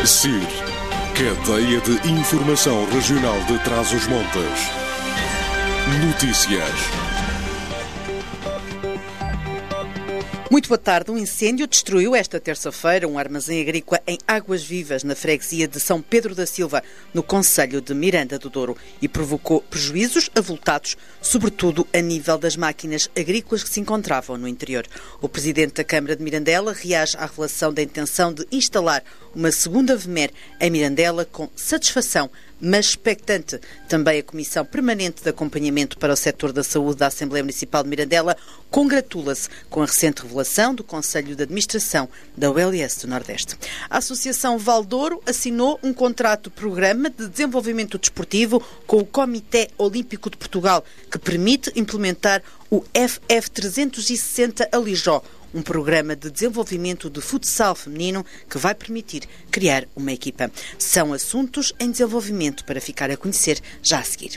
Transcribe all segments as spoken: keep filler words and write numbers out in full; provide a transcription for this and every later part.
S I R, Cadeia de Informação Regional de Trás-os-Montes. Notícias. Muito boa tarde. Um incêndio destruiu esta terça-feira um armazém agrícola em Águas Vivas, na freguesia de São Pedro da Silva, no concelho de Miranda do Douro, e provocou prejuízos avultados, sobretudo a nível das máquinas agrícolas que se encontravam no interior. O presidente da Câmara de Mirandela reage à revelação da intenção de instalar uma segunda V M E R em Mirandela com satisfação, mas expectante. Também a Comissão Permanente de Acompanhamento para o Setor da Saúde da Assembleia Municipal de Mirandela congratula-se com a recente revelação do Conselho de Administração da U L S do Nordeste. A Associação Valdouro assinou um contrato-programa de desenvolvimento desportivo com o Comitê Olímpico de Portugal, que permite implementar o F F trezentos e sessenta Alijó, um programa de desenvolvimento de futsal feminino que vai permitir criar uma equipa. São assuntos em desenvolvimento para ficar a conhecer já a seguir.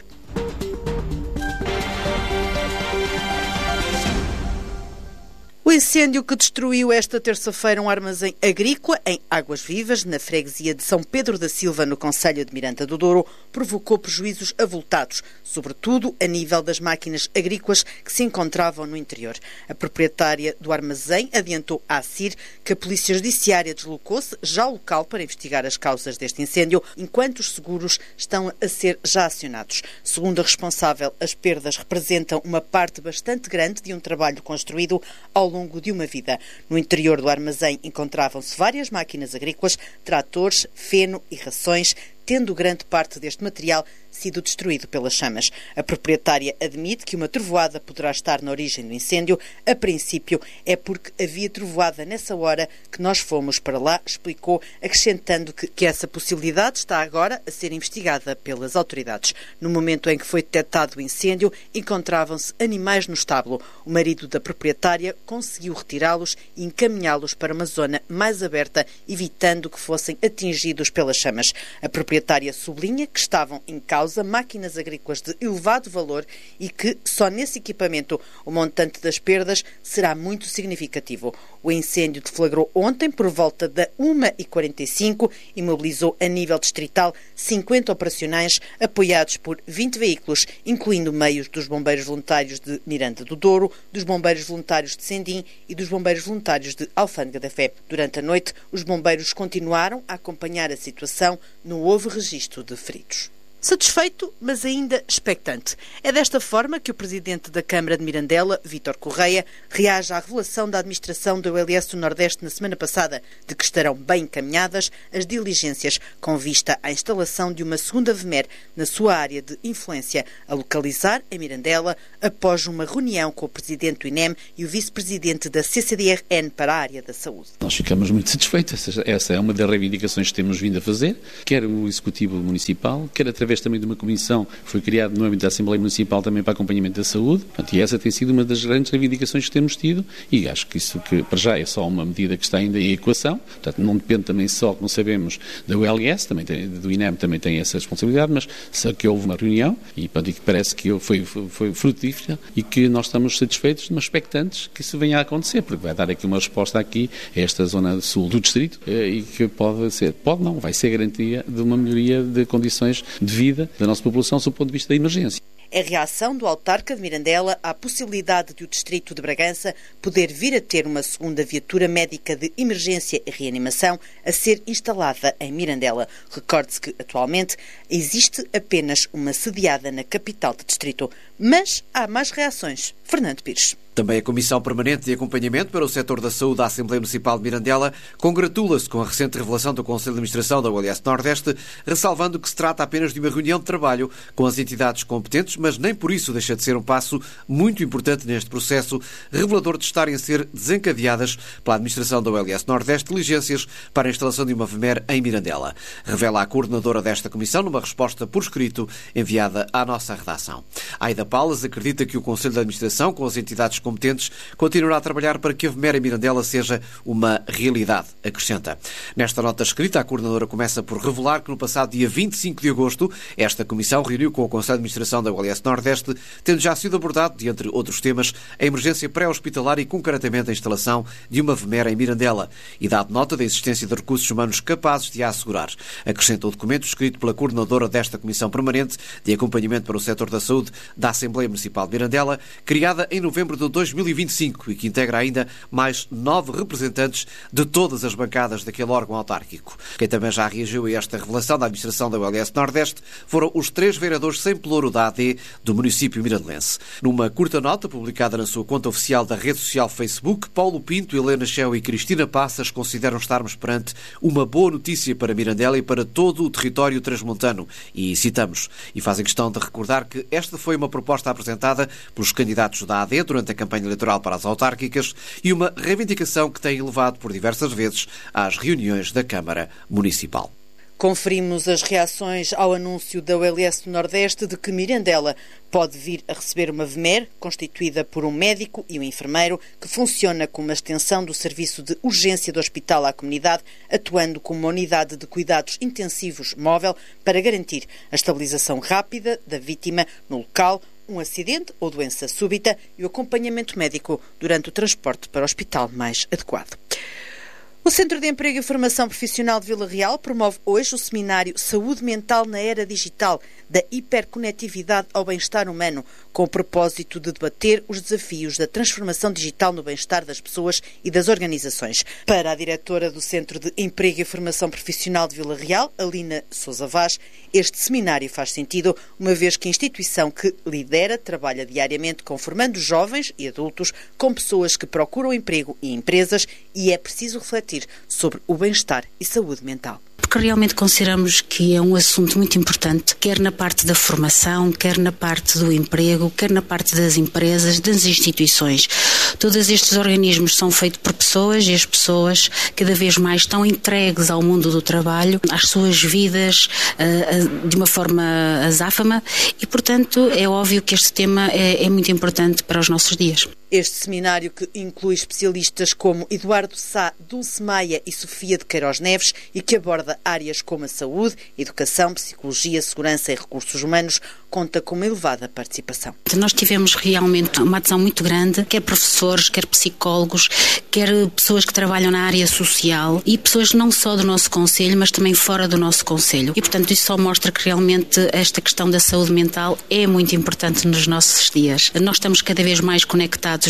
O incêndio que destruiu esta terça-feira um armazém agrícola em Águas Vivas, na freguesia de São Pedro da Silva, no concelho de Miranda do Douro, provocou prejuízos avultados, sobretudo a nível das máquinas agrícolas que se encontravam no interior. A proprietária do armazém adiantou à S I R que a Polícia Judiciária deslocou-se já ao local para investigar as causas deste incêndio, enquanto os seguros estão a ser já acionados. Segundo a responsável, as perdas representam uma parte bastante grande de um trabalho construído ao longo de uma vida. No interior do armazém encontravam-se várias máquinas agrícolas, tratores, feno e rações, tendo grande parte deste material sido destruído pelas chamas. A proprietária admite que uma trovoada poderá estar na origem do incêndio. A princípio é porque havia trovoada nessa hora que nós fomos para lá, explicou, acrescentando que, que essa possibilidade está agora a ser investigada pelas autoridades. No momento em que foi detectado o incêndio, encontravam-se animais no estábulo. O marido da proprietária conseguiu retirá-los e encaminhá-los para uma zona mais aberta, evitando que fossem atingidos pelas chamas. A proprietária sublinha que estavam em causa máquinas agrícolas de elevado valor e que só nesse equipamento o montante das perdas será muito significativo. O incêndio deflagrou ontem por volta da uma e quarenta e cinco e mobilizou a nível distrital cinquenta operacionais apoiados por vinte veículos, incluindo meios dos bombeiros voluntários de Miranda do Douro, dos bombeiros voluntários de Sendim e dos bombeiros voluntários de Alfândega da Fé. Durante a noite, os bombeiros continuaram a acompanhar a situação. Não houve registro de feridos. Satisfeito, mas ainda expectante. É desta forma que o presidente da Câmara de Mirandela, Vítor Correia, reage à revelação da administração da U L S do Nordeste na semana passada, de que estarão bem encaminhadas as diligências com vista à instalação de uma segunda V M E R na sua área de influência, a localizar em Mirandela, após uma reunião com o presidente do I N E M e o vice-presidente da C C D R N para a área da saúde. Nós ficamos muito satisfeitos. Essa é uma das reivindicações que temos vindo a fazer, quer o Executivo Municipal, quer através também de uma comissão que foi criada no âmbito da Assembleia Municipal também para acompanhamento da saúde. Portanto, e essa tem sido uma das grandes reivindicações que temos tido e acho que isso que para já é só uma medida que está ainda em equação. Portanto, não depende também só, como sabemos, da U L S, também tem, do I N E M também tem essa responsabilidade, mas só que houve uma reunião e, portanto, e que parece que foi, foi, foi frutífera e que nós estamos satisfeitos, mas expectantes que isso venha a acontecer, porque vai dar aqui uma resposta aqui a esta zona sul do distrito e que pode ser, pode não, vai ser garantia de uma melhoria de condições de vida da nossa população sob o ponto de vista da emergência. É a reação do autarca de Mirandela à possibilidade de o distrito de Bragança poder vir a ter uma segunda viatura médica de emergência e reanimação a ser instalada em Mirandela. Recorde-se que, atualmente, existe apenas uma sediada na capital do distrito. Mas há mais reações. Fernando Pires. Também a Comissão Permanente de Acompanhamento para o Setor da Saúde da Assembleia Municipal de Mirandela congratula-se com a recente revelação do Conselho de Administração da U L S Nordeste, ressalvando que se trata apenas de uma reunião de trabalho com as entidades competentes, mas nem por isso deixa de ser um passo muito importante neste processo, revelador de estarem a ser desencadeadas pela Administração da U L S Nordeste diligências para a instalação de uma V M E R em Mirandela. Revela a coordenadora desta comissão numa resposta por escrito enviada à nossa redação. Aida Helena Palas acredita que o Conselho de Administração, com as entidades competentes, continuará a trabalhar para que a VMER em Mirandela seja uma realidade, acrescenta. Nesta nota escrita, a coordenadora começa por revelar que no passado dia vinte e cinco de agosto, esta comissão reuniu com o Conselho de Administração da U L S Nordeste, tendo já sido abordado, de entre outros temas, a emergência pré-hospitalar e, concretamente, a instalação de uma VMER em Mirandela e dado nota da existência de recursos humanos capazes de a assegurar. Acrescenta o documento escrito pela coordenadora desta Comissão Permanente de Acompanhamento para o Setor da Saúde da Assembleia Municipal de Mirandela, criada em novembro de dois mil e vinte e cinco e que integra ainda mais nove representantes de todas as bancadas daquele órgão autárquico. Quem também já reagiu a esta revelação da administração da U L S Nordeste foram os três vereadores sem pelouro da A D do município mirandelense. Numa curta nota publicada na sua conta oficial da rede social Facebook, Paulo Pinto, Helena Cheu e Cristina Passas consideram estarmos perante uma boa notícia para Mirandela e para todo o território transmontano. E citamos, e fazem questão de recordar que esta foi uma proposta apresentada pelos candidatos da A D durante a campanha eleitoral para as autárquicas e uma reivindicação que tem levado por diversas vezes às reuniões da Câmara Municipal. Conferimos as reações ao anúncio da U L S do Nordeste de que Mirandela pode vir a receber uma VMER, constituída por um médico e um enfermeiro, que funciona como uma extensão do serviço de urgência do hospital à comunidade, atuando como uma unidade de cuidados intensivos móvel para garantir a estabilização rápida da vítima no local, um acidente ou doença súbita e o acompanhamento médico durante o transporte para o hospital mais adequado. O Centro de Emprego e Formação Profissional de Vila Real promove hoje o seminário Saúde Mental na Era Digital, da hiperconectividade ao bem-estar humano, com o propósito de debater os desafios da transformação digital no bem-estar das pessoas e das organizações. Para a diretora do Centro de Emprego e Formação Profissional de Vila Real, Alina Sousa Vaz, este seminário faz sentido, uma vez que a instituição que lidera trabalha diariamente com formandos jovens e adultos, com pessoas que procuram emprego e empresas, e é preciso refletir sobre o bem-estar e saúde mental. Porque realmente consideramos que é um assunto muito importante, quer na parte da formação, quer na parte do emprego, quer na parte das empresas, das instituições. Todos estes organismos são feitos por pessoas e as pessoas cada vez mais estão entregues ao mundo do trabalho, às suas vidas, de uma forma azáfama e, portanto, é óbvio que este tema é, é muito importante para os nossos dias. Este seminário, que inclui especialistas como Eduardo Sá, Dulce Maia e Sofia de Queiroz Neves e que aborda áreas como a saúde, educação, psicologia, segurança e recursos humanos, conta com uma elevada participação. Nós tivemos realmente uma adesão muito grande, quer professores, quer psicólogos, quer pessoas que trabalham na área social e pessoas não só do nosso concelho, mas também fora do nosso concelho. E, portanto, isso só mostra que realmente esta questão da saúde mental é muito importante nos nossos dias. Nós estamos cada vez mais conectados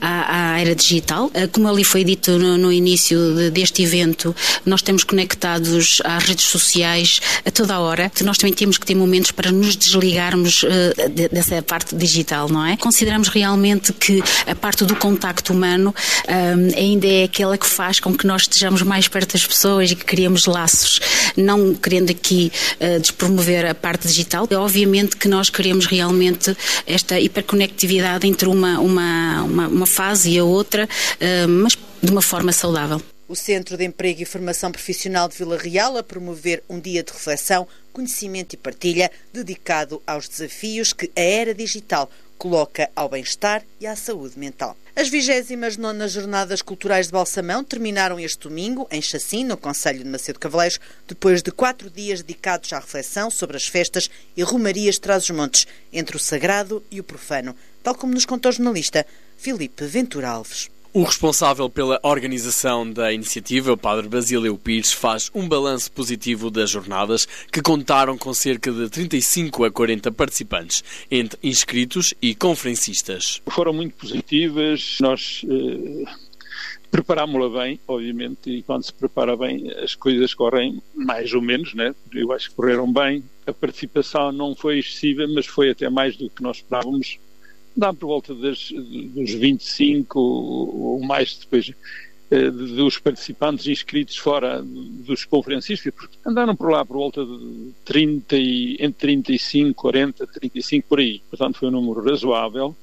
À, à era digital. Como ali foi dito no, no início de, deste evento, nós estamos conectados às redes sociais a toda a hora. Nós também temos que ter momentos para nos desligarmos uh, de, dessa parte digital, não é? Consideramos realmente que a parte do contacto humano um, ainda é aquela que faz com que nós estejamos mais perto das pessoas e que criemos laços, não querendo aqui uh, despromover a parte digital. Obviamente que nós queremos realmente esta hiperconectividade entre uma, uma Uma, uma fase e a outra, mas de uma forma saudável. O Centro de Emprego e Formação Profissional de Vila Real a promover um dia de reflexão, conhecimento e partilha dedicado aos desafios que a era digital coloca ao bem-estar e à saúde mental. As vigésimas nonas Jornadas Culturais de Balsamão terminaram este domingo, em Chacim, no concelho de Macedo Cavaleiros, depois de quatro dias dedicados à reflexão sobre as festas e romarias de Trás-os-Montes, entre o sagrado e o profano, tal como nos contou o jornalista Filipe Ventura Alves. O responsável pela organização da iniciativa, o Padre Basílio Pires, faz um balanço positivo das jornadas, que contaram com cerca de trinta e cinco a quarenta participantes, entre inscritos e conferencistas. Foram muito positivas, nós eh, preparámos-la bem, obviamente, e quando se prepara bem as coisas correm mais ou menos, né? Eu acho que correram bem, a participação não foi excessiva, mas foi até mais do que nós esperávamos. Dá por volta das, dos vinte e cinco ou mais depois eh, dos participantes inscritos fora dos conferencistas, porque andaram por lá por volta de trinta, entre trinta e cinco, quarenta, trinta e cinco por aí. Portanto, foi um número razoável.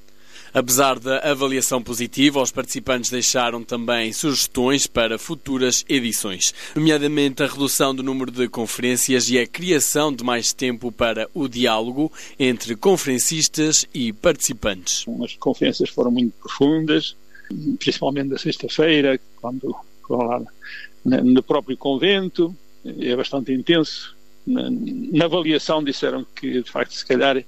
Apesar da avaliação positiva, os participantes deixaram também sugestões para futuras edições, nomeadamente a redução do número de conferências e a criação de mais tempo para o diálogo entre conferencistas e participantes. As conferências foram muito profundas, principalmente na sexta-feira, quando foram lá no próprio convento, é bastante intenso. Na, na avaliação disseram que, de facto, se calhar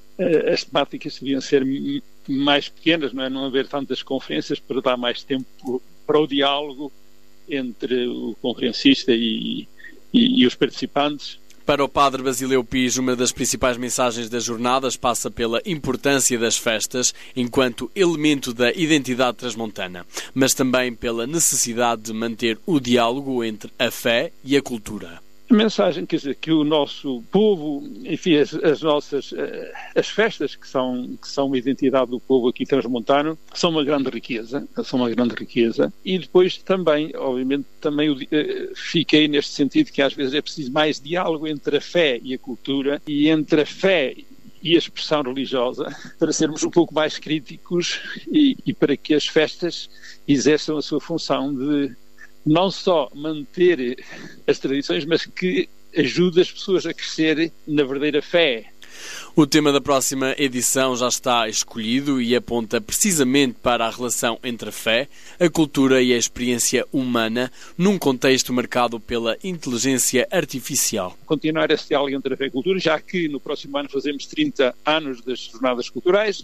as temáticas deviam ser mais pequenas, não é? Não haver tantas conferências para dar mais tempo para o diálogo entre o conferencista e, e, e os participantes. Para o padre Basileu Pires, uma das principais mensagens das jornadas passa pela importância das festas enquanto elemento da identidade transmontana, mas também pela necessidade de manter o diálogo entre a fé e a cultura. A mensagem, quer dizer, que o nosso povo, enfim, as, as nossas as festas que são, que são a identidade do povo aqui transmontano, são uma grande riqueza, são uma grande riqueza. E depois também, obviamente, também fiquei neste sentido que às vezes é preciso mais diálogo entre a fé e a cultura e entre a fé e a expressão religiosa, para sermos um pouco mais críticos e, e para que as festas exerçam a sua função de não só manter as tradições, mas que ajude as pessoas a crescer na verdadeira fé. O tema da próxima edição já está escolhido e aponta precisamente para a relação entre a fé, a cultura e a experiência humana num contexto marcado pela inteligência artificial. Continuar esse diálogo entre a fé e a cultura, já que no próximo ano fazemos trinta anos das Jornadas Culturais,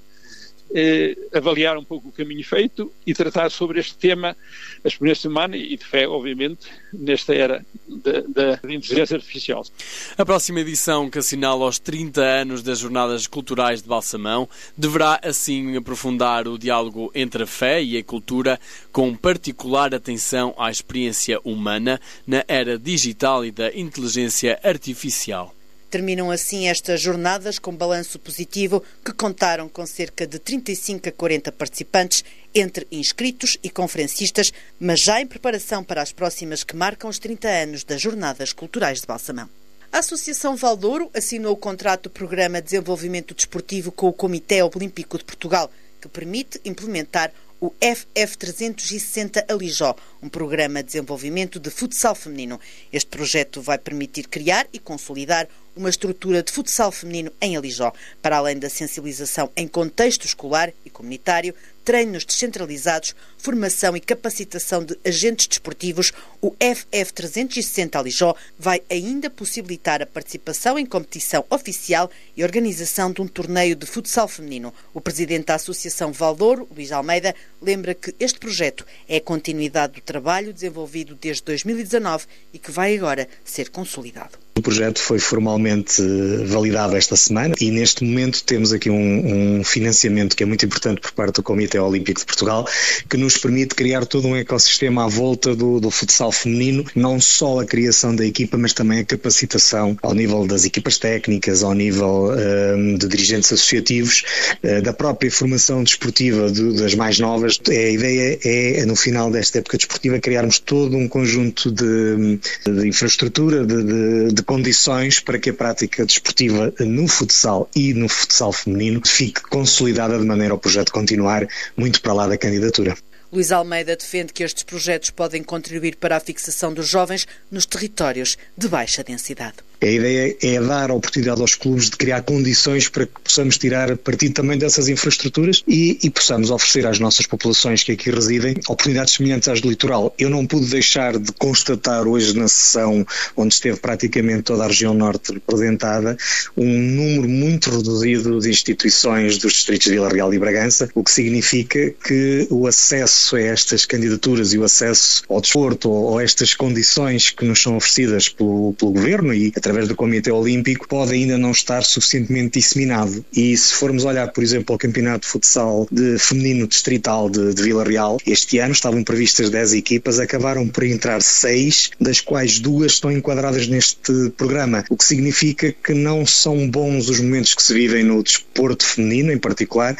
Eh, avaliar um pouco o caminho feito e tratar sobre este tema, a experiência humana e de fé, obviamente, nesta era da, da inteligência artificial. A próxima edição, que assinala os trinta anos das Jornadas Culturais de Balsamão, deverá assim aprofundar o diálogo entre a fé e a cultura, com particular atenção à experiência humana na era digital e da inteligência artificial. Terminam assim estas jornadas com balanço positivo que contaram com cerca de trinta e cinco a quarenta participantes, entre inscritos e conferencistas, mas já em preparação para as próximas que marcam os trinta anos das Jornadas Culturais de Balsamão. A Associação Valdouro assinou o contrato do Programa de Desenvolvimento Desportivo com o Comitê Olímpico de Portugal, que permite implementar o F F trezentos e sessenta Alijó, um programa de desenvolvimento de futsal feminino. Este projeto vai permitir criar e consolidar uma estrutura de futsal feminino em Alijó, para além da sensibilização em contexto escolar e comunitário, treinos descentralizados, formação e capacitação de agentes desportivos. O F F trezentos e sessenta Alijó vai ainda possibilitar a participação em competição oficial e organização de um torneio de futsal feminino. O presidente da Associação Valdouro, Luís Almeida, lembra que este projeto é a continuidade do trabalho desenvolvido desde dois mil e dezanove e que vai agora ser consolidado. O projeto foi formalmente validado esta semana e neste momento temos aqui um, um financiamento que é muito importante por parte do Comitê Olímpico de Portugal, que nos permite criar todo um ecossistema à volta do, do futsal feminino, não só a criação da equipa, mas também a capacitação ao nível das equipas técnicas, ao nível um, de dirigentes associativos, uh, da própria formação desportiva de, das mais novas. A ideia é, no final desta época desportiva, criarmos todo um conjunto de, de infraestrutura, de, de, de condições para que a prática desportiva no futsal e no futsal feminino fique consolidada de maneira ao projeto continuar muito para lá da candidatura. Luís Almeida defende que estes projetos podem contribuir para a fixação dos jovens nos territórios de baixa densidade. A ideia é dar a oportunidade aos clubes de criar condições para que possamos tirar partido também dessas infraestruturas e, e possamos oferecer às nossas populações que aqui residem oportunidades semelhantes às do litoral. Eu não pude deixar de constatar hoje na sessão, onde esteve praticamente toda a região norte representada, um número muito reduzido de instituições dos distritos de Vila Real e Bragança, o que significa que o acesso a estas candidaturas e o acesso ao desporto ou a estas condições que nos são oferecidas pelo, pelo Governo e através do Comitê Olímpico, pode ainda não estar suficientemente disseminado. E se formos olhar, por exemplo, ao Campeonato de Futsal de Feminino Distrital de, de Vila Real, este ano estavam previstas dez equipas, acabaram por entrar seis, das quais duas estão enquadradas neste programa, o que significa que não são bons os momentos que se vivem no desporto feminino, em particular,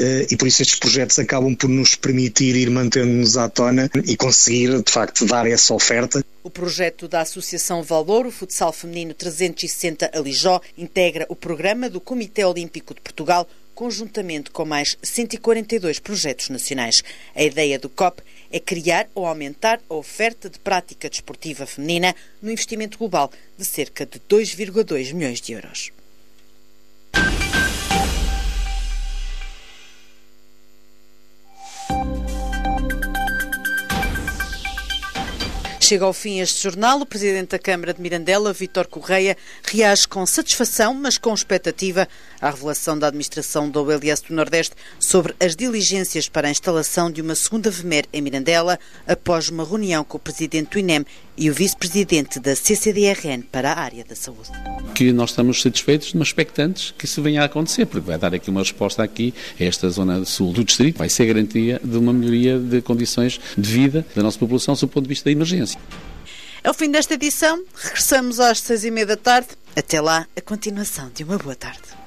e por isso estes projetos acabam por nos permitir ir mantendo-nos à tona e conseguir, de facto, dar essa oferta. O projeto da Associação Valdouro, Futsal Feminino trezentos e sessenta Alijó, integra o programa do Comitê Olímpico de Portugal conjuntamente com mais cento e quarenta e dois projetos nacionais. A ideia do C O P é criar ou aumentar a oferta de prática desportiva feminina no investimento global de cerca de dois vírgula dois milhões de euros. Chega ao fim este jornal. O Presidente da Câmara de Mirandela, Vítor Correia, reage com satisfação, mas com expectativa, à revelação da administração da O L S do Nordeste sobre as diligências para a instalação de uma segunda V M E R em Mirandela, após uma reunião com o Presidente do I N E M e o Vice-Presidente da C C D R N para a área da saúde. Que nós estamos satisfeitos, mas expectantes que isso venha a acontecer, porque vai dar aqui uma resposta aqui a esta zona sul do distrito, vai ser garantia de uma melhoria de condições de vida da nossa população, sob o ponto de vista da emergência. É o fim desta edição. Regressamos às seis e meia da tarde. Até lá, a continuação de uma boa tarde.